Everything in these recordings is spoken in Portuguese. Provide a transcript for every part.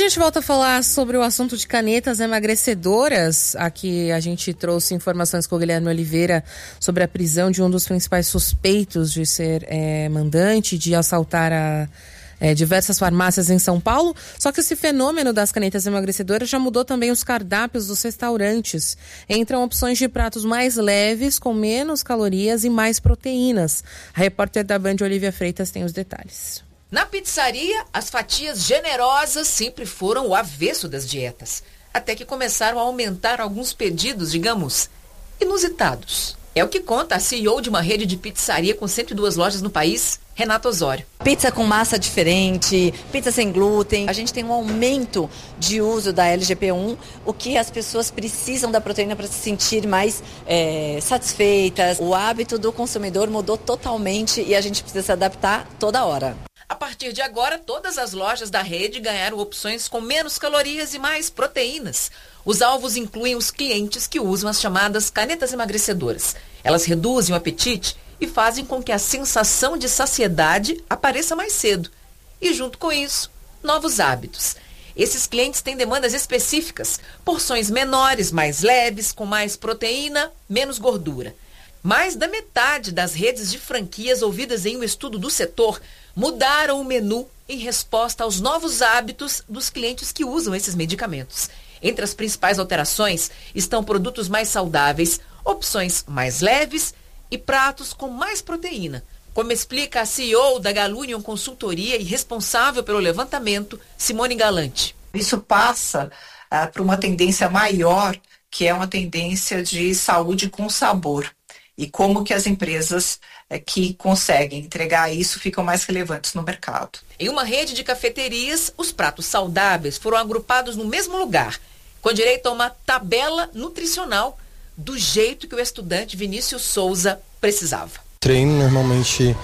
gente volta a falar sobre o assunto de canetas emagrecedoras. Aqui a gente trouxe informações com o Guilherme Oliveira sobre a prisão de um dos principais suspeitos de ser mandante, de assaltar diversas farmácias em São Paulo. Só que esse fenômeno das canetas emagrecedoras já mudou também os cardápios dos restaurantes. Entram opções de pratos mais leves, com menos calorias e mais proteínas. A repórter da Band, Olivia Freitas, tem os detalhes. Na pizzaria, as fatias generosas sempre foram o avesso das dietas, até que começaram a aumentar alguns pedidos, digamos, inusitados. É o que conta a CEO de uma rede de pizzaria com 102 lojas no país, Renata Osório. Pizza com massa diferente, pizza sem glúten. A gente tem um aumento de uso da LGP1, o que as pessoas precisam da proteína para se sentir mais satisfeitas. O hábito do consumidor mudou totalmente e a gente precisa se adaptar toda hora. A partir de agora, todas as lojas da rede ganharam opções com menos calorias e mais proteínas. Os alvos incluem os clientes que usam as chamadas canetas emagrecedoras. Elas reduzem o apetite e fazem com que a sensação de saciedade apareça mais cedo. E junto com isso, novos hábitos. Esses clientes têm demandas específicas, porções menores, mais leves, com mais proteína, menos gordura. Mais da metade das redes de franquias ouvidas em um estudo do setor mudaram o menu em resposta aos novos hábitos dos clientes que usam esses medicamentos. Entre as principais alterações estão produtos mais saudáveis, opções mais leves e pratos com mais proteína, como explica a CEO da Galunion Consultoria e responsável pelo levantamento, Simone Galante. Isso passa para uma tendência maior, que é uma tendência de saúde com sabor. E como que as empresas que conseguem entregar isso ficam mais relevantes no mercado. Em uma rede de cafeterias, os pratos saudáveis foram agrupados no mesmo lugar, com direito a uma tabela nutricional, do jeito que o estudante Vinícius Souza precisava. Treino normalmente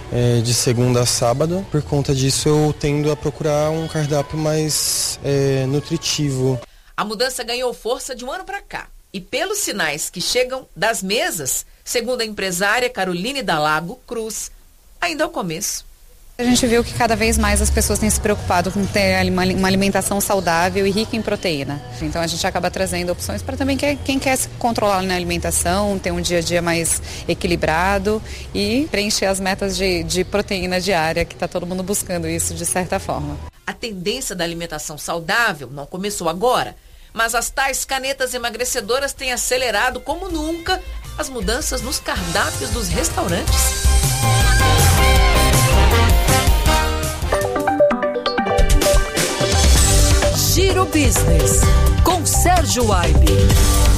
de segunda a sábado. Por conta disso, eu tendo a procurar um cardápio mais nutritivo. A mudança ganhou força de um ano para cá. E pelos sinais que chegam das mesas, segundo a empresária Caroline Dalago Cruz, ainda é o começo. A gente viu que cada vez mais as pessoas têm se preocupado com ter uma alimentação saudável e rica em proteína. Então a gente acaba trazendo opções para também quem quer se controlar na alimentação, ter um dia a dia mais equilibrado e preencher as metas de proteína diária, que está todo mundo buscando isso de certa forma. A tendência da alimentação saudável não começou agora, mas as tais canetas emagrecedoras têm acelerado como nunca as mudanças nos cardápios dos restaurantes. Giro Business, com Sérgio Aibe.